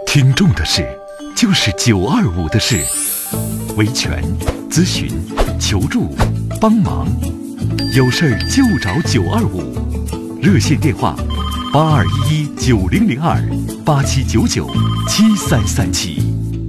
听众的事，就是925的事。维权、咨询、求助、帮忙，有事儿就找925。热线电话：8211-9002，8799-7337。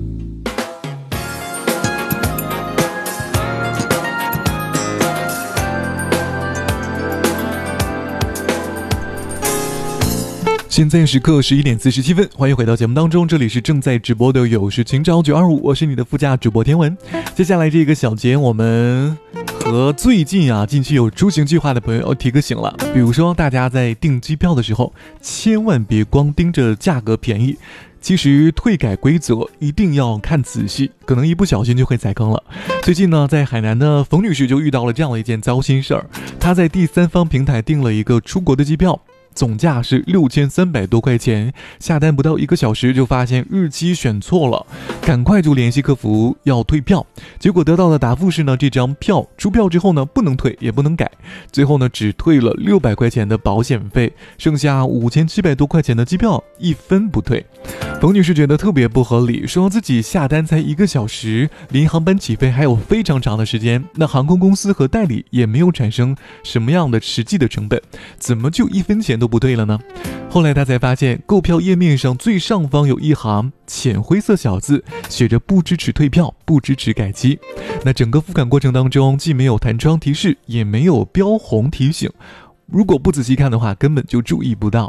现在时刻11:47，欢迎回到节目当中，这里是正在直播的有事情找925，我是你的副驾主播天文。接下来这个小节，我们和最近近期有出行计划的朋友提个醒了，比如说大家在订机票的时候，千万别光盯着价格便宜，其实退改规则一定要看仔细，可能一不小心就会踩坑了。最近呢，在海南的冯女士就遇到了这样的一件糟心事儿，她在第三方平台订了一个出国的机票，总价是6300多块钱，下单不到1个小时就发现日期选错了，赶快就联系客服要退票，结果得到的答复是呢，这张票出票之后呢，不能退也不能改，最后呢只退了600块钱的保险费，剩下5700多块钱的机票一分不退。冯女士觉得特别不合理，说自己下单才1个小时，离航班起飞还有非常长的时间，那航空公司和代理也没有产生什么样的实际的成本，怎么就1分钱都不对了呢？后来他才发现，购票页面上最上方有一行浅灰色小字，写着不支持退票，不支持改期。那整个付款过程当中，既没有弹窗提示，也没有标红提醒，如果不仔细看的话，根本就注意不到。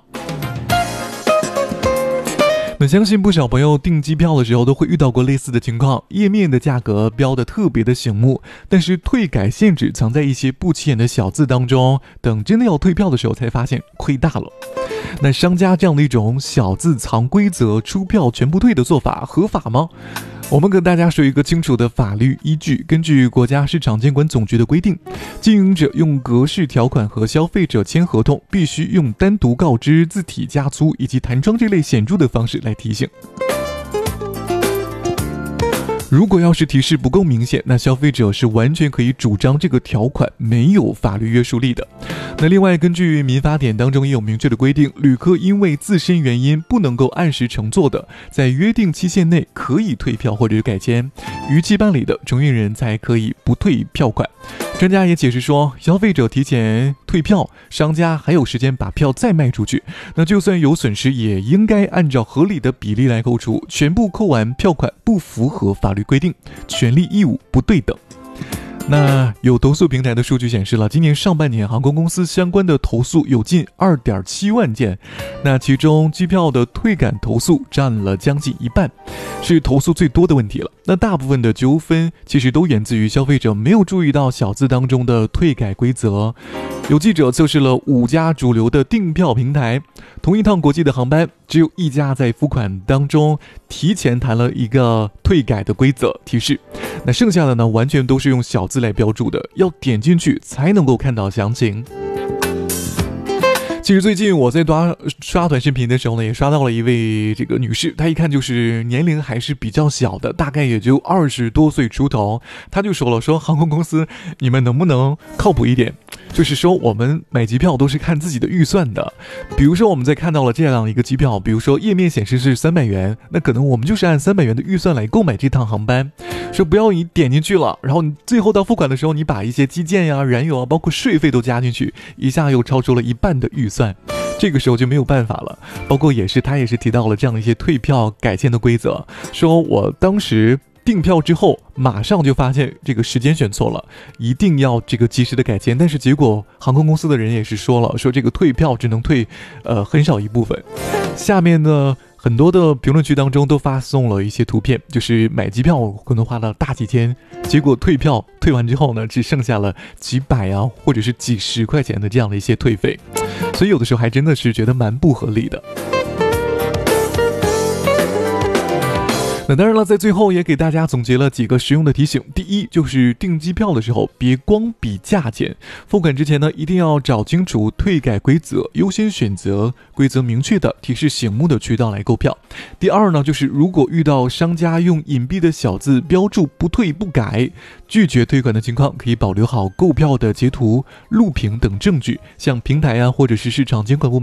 那相信不少朋友订机票的时候都会遇到过类似的情况，页面的价格标得特别的醒目，但是退改限制藏在一些不起眼的小字当中，等真的要退票的时候才发现亏大了。那商家这样的一种小字藏规则，出票全部退的做法合法吗？我们跟大家说一个清楚的法律依据。根据国家市场监管总局的规定，经营者用格式条款和消费者签合同，必须用单独告知、字体加粗以及弹窗这类显著的方式来提醒。如果要是提示不够明显，那消费者是完全可以主张这个条款没有法律约束力的。那另外，根据民法典当中也有明确的规定，旅客因为自身原因不能够按时乘坐的，在约定期限内可以退票或者是改签，逾期办理的，承运人才可以不退票款。专家也解释说，消费者提前退票，商家还有时间把票再卖出去，那就算有损失也应该按照合理的比例来扣除，全部扣完票款不符合法律规定，权利义务不对等。那有投诉平台的数据显示了，今年上半年航空公司相关的投诉有近2.7万件，那其中机票的退改投诉占了将近一半，是投诉最多的问题了。那大部分的纠纷其实都源自于消费者没有注意到小字当中的退改规则。有记者测试了5家主流的订票平台，同一趟国际的航班，只有1家在付款当中提前谈了一个退改的规则提示，那剩下的呢，完全都是用小字来标注的，要点进去才能够看到详情。其实最近我在刷短视频的时候呢，也刷到了一位这个女士，她一看就是年龄还是比较小的，大概也就20多岁出头。她就说了，说航空公司你们能不能靠谱一点，就是说我们买机票都是看自己的预算的，比如说我们在看到了这样一个机票，比如说页面显示是300元，那可能我们就是按300元的预算来购买这趟航班，说不要你点进去了，然后你最后到付款的时候，你把一些基建呀、燃油啊，包括税费都加进去，一下又超出了一半的预算，这个时候就没有办法了。包括他也是提到了这样的一些退票改签的规则，说我当时订票之后马上就发现这个时间选错了，一定要这个及时的改签，但是结果航空公司的人也是说了，说这个退票只能退很少一部分。下面呢，很多的评论区当中都发送了一些图片，就是买机票可能花了大几天，结果退票退完之后呢，只剩下了几百啊或者是几十块钱的这样的一些退费，所以有的时候还真的是觉得蛮不合理的。那当然了，在最后也给大家总结了几个实用的提醒。第一，就是订机票的时候别光比价钱，付款之前呢，一定要找清楚退改规则，优先选择规则明确的、提示醒目的渠道来购票。第二呢，就是如果遇到商家用隐蔽的小字标注不退不改、拒绝退款的情况，可以保留好购票的截图、录屏等证据，向平台啊或者是市场监管部门